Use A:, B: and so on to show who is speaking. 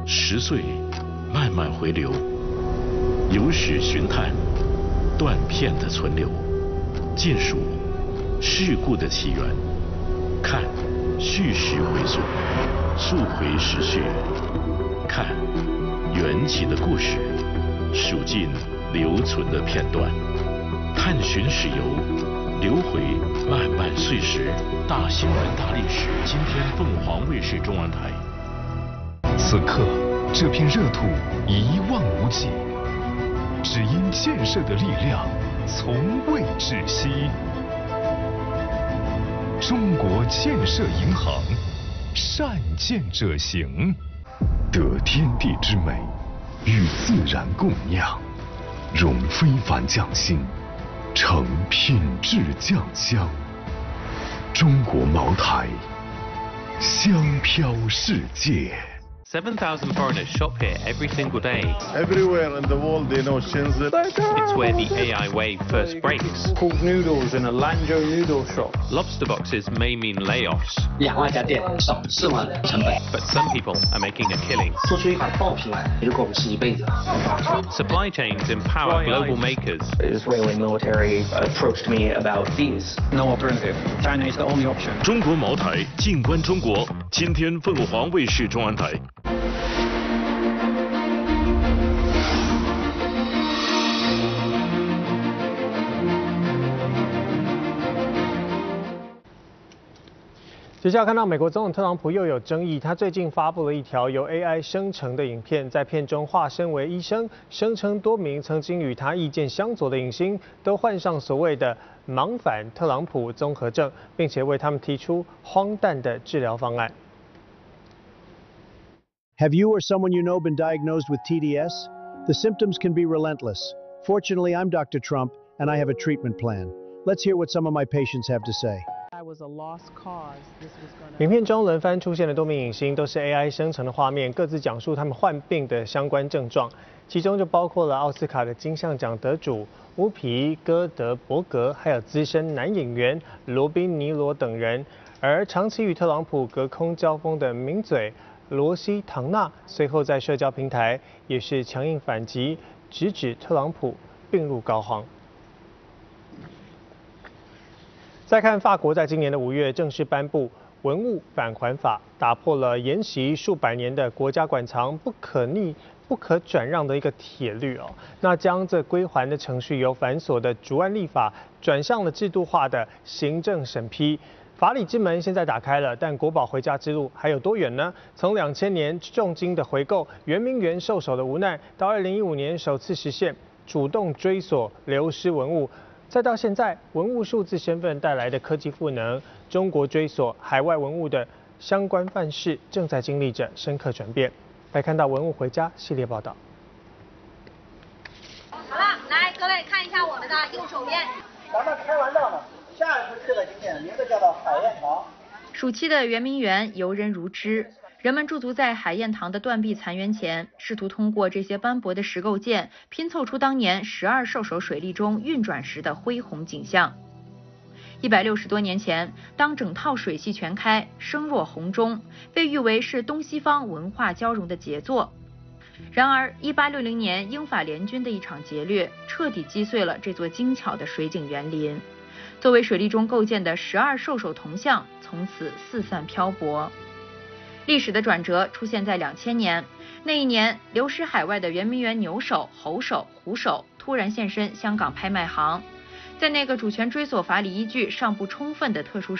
A: 10岁慢慢回流，有史寻探断片的存留，见数事故的起源，看叙事回溯，溯回时序，看缘起的故事，数尽留存的片段，探寻史游，流回漫漫岁时。大新闻大历史，今天凤凰卫视中文台。
B: 此刻，这片热土一望无际，只因建设的力量从未止息。中国建设银行，善建者行，得天地之美，与自然共酿，融非凡匠心，成品质酱香。中国茅台，香飘世界。
C: 7,000 foreigners shop here every single day.
D: Everywhere in the world they know Shenzhen.
C: It's where the AI wave first breaks.
E: Called noodles in a Lanzhou noodle shop.
C: Lobster boxes may mean layoffs.
F: 2万家店少4万的成本。
C: But some people are making a killing.
F: 做出一款爆品来，如果我们是一辈子。
C: Supply chains empower global makers.
F: The Israeli military approached me about these.
E: No alternative. China is the only option.
A: 中国茅台，静观中国。今天凤凰卫视中文台。
G: 接下来看到美国总统特朗普又有争议，他最近发布了一条由 AI 生成的影片，在片中化身为医生，声称多名曾经与他意见相左的影星都患上所谓的盲反特朗普综合症，并且为他们提出荒诞的治疗方案。
H: Have you or someone you know been diagnosed with TDS? The symptoms can be relentless. Fortunately, I'm Dr. Trump, and I have a treatment plan. Let's hear what some of my patients have to say.
G: 影片中轮番出现的多名影星都是 AI 生成的画面，各自讲述他们患病的相关症状，其中就包括了奥斯卡的金像奖得主乌皮戈德伯格，还有资深男演员罗宾尼罗等人。而长期与特朗普隔空交锋的名嘴罗西唐纳，随后在社交平台也是强硬反击，直指特朗普病入膏肓。再看法国在今年的5月正式颁布文物返还法，打破了沿袭数百年的国家馆藏不可逆、不可转让的一个铁律哦。那将这归还的程序由繁琐的逐案立法转向了制度化的行政审批。法理之门现在打开了，但国宝回家之路还有多远呢？从2000年重金的回购、圆明园受首的无奈，到2015年首次实现主动追索流失文物。再到现在，文物数字身份带来的科技赋能，中国追索海外文物的相关范式正在经历着深刻转变。来看到文物回家系列报道。
I: 好了，来各位看一下我们的右手边。
J: 咱们开玩笑呢，下一次去的景点名字叫做海晏堂。
K: 暑期的圆明园游人如织。人们驻足在海晏堂的断壁残垣前，试图通过这些斑驳的石构件拼凑出当年12兽首水利中运转时的恢宏景象。160多年前，当整套水系全开，声若洪钟，被誉为是东西方文化交融的杰作。然而，1860年英法联军的一场劫掠，彻底击碎了这座精巧的水景园林。作为水利中构建的12兽首铜像，从此四散漂泊。历史的转折出现在2000年，那一年流失海外的圆明园牛首、猴首、虎首突然现身香港拍卖行，在那个主权追索法理依据尚不充分的特殊